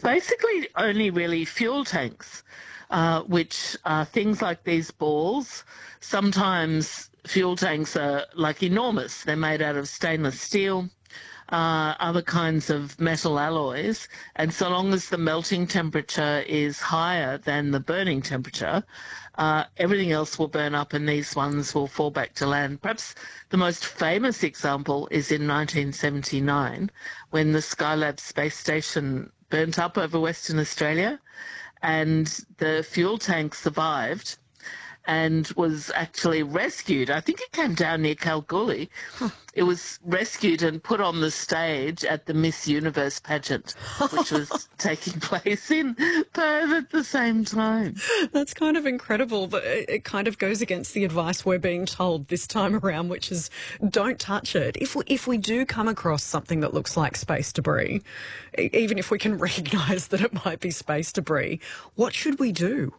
basically only really fuel tanks, which are things like these balls. Sometimes fuel tanks are like enormous. They're made out of stainless steel, other kinds of metal alloys, and so long as the melting temperature is higher than the burning temperature, everything else will burn up and these ones will fall back to land. Perhaps the most famous example is in 1979 when the Skylab space station burnt up over Western Australia and the fuel tank survived and was actually rescued. I think it came down near Kalgoorlie. It was rescued and put on the stage at the Miss Universe pageant, which was taking place in Perth at the same time. That's kind of incredible, but it kind of goes against the advice we're being told this time around, which is don't touch it. If we do come across something that looks like space debris, even if we can recognise that it might be space debris, what should we do?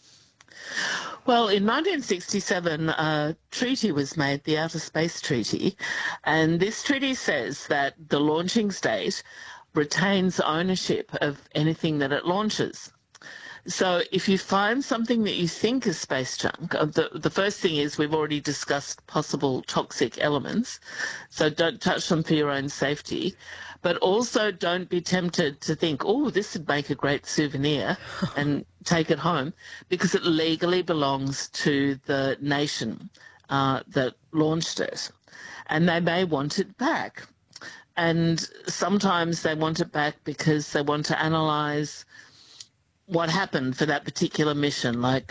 Well, in 1967, a treaty was made, the Outer Space Treaty, and this treaty says that the launching state retains ownership of anything that it launches. So if you find something that you think is space junk, the first thing is we've already discussed possible toxic elements, so don't touch them for your own safety. But also don't be tempted to think, oh, this would make a great souvenir and take it home, because it legally belongs to the nation that launched it. And they may want it back. And sometimes they want it back because they want to analyse what happened for that particular mission, like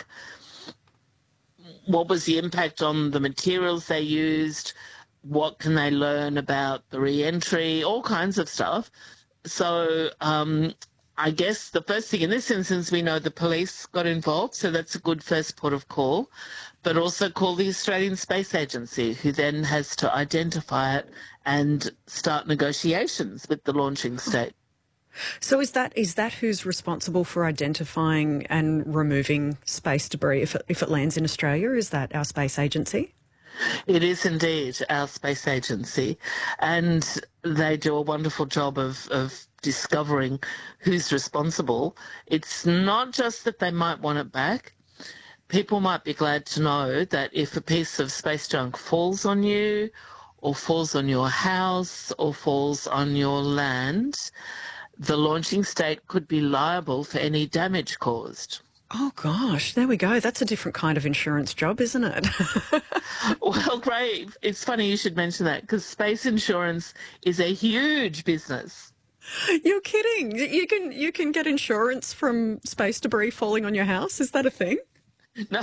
what was the impact on the materials they used, what can they learn about the re-entry, all kinds of stuff. So I guess the first thing in this instance, we know the police got involved, so that's a good first port of call, but also call the Australian Space Agency, who then has to identify it and start negotiations with the launching state. So is that who's responsible for identifying and removing space debris if it lands in Australia? Is that our space agency? It is indeed our space agency, and they do a wonderful job of discovering who's responsible. It's not just that they might want it back. People might be glad to know that if a piece of space junk falls on you or falls on your house or falls on your land, the launching state could be liable for any damage caused. Oh, gosh, there we go. That's a different kind of insurance job, isn't it? Well, great. It's funny you should mention that, because space insurance is a huge business. You're kidding. You can get insurance from space debris falling on your house. Is that a thing? No,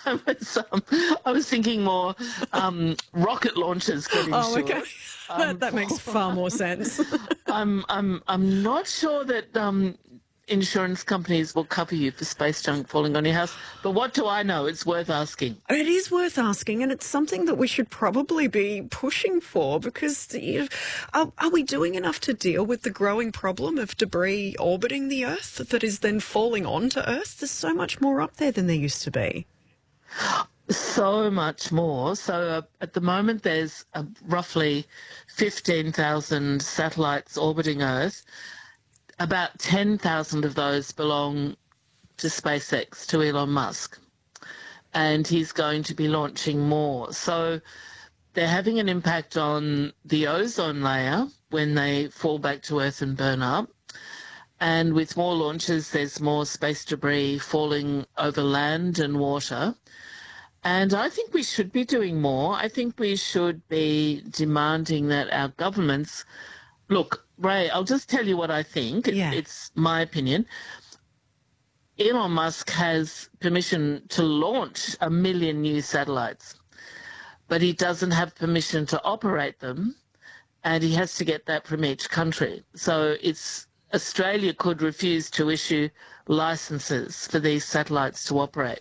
I was thinking more rocket launchers get insured. Oh, okay. That makes far more sense. I'm not sure that insurance companies will cover you for space junk falling on your house, but what do I know? It's worth asking. It is worth asking, and it's something that we should probably be pushing for, because are we doing enough to deal with the growing problem of debris orbiting the Earth that is then falling onto Earth? There's so much more up there than there used to be. So much more. So at the moment there's roughly 15,000 satellites orbiting Earth. About 10,000 of those belong to SpaceX, to Elon Musk, and he's going to be launching more. So they're having an impact on the ozone layer when they fall back to Earth and burn up. And with more launches, there's more space debris falling over land and water. And I think we should be doing more. I think we should be demanding that our governments look. Ray, I'll just tell you what I think. Yeah. It's my opinion. Elon Musk has permission to launch 1 million new satellites, but he doesn't have permission to operate them, and he has to get that from each country. So Australia could refuse to issue licenses for these satellites to operate.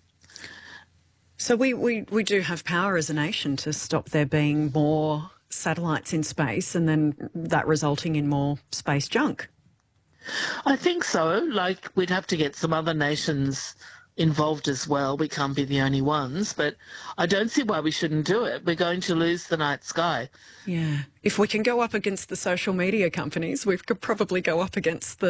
So we do have power as a nation to stop there being more satellites in space and then that resulting in more space junk. I think so. Like, we'd have to get some other nations involved as well. We can't be the only ones, but I don't see why we shouldn't do it. We're going to lose the night sky. Yeah. If we can go up against the social media companies, we could probably go up against the